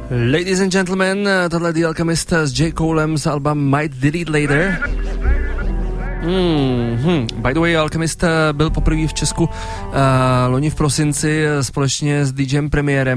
Ladies and gentlemen, tohle je The Alchemist s J. Colem z alba Might Delete Later. By the way, Alchemist byl poprvé v Česku loni v prosinci společně s DJem Premiérem.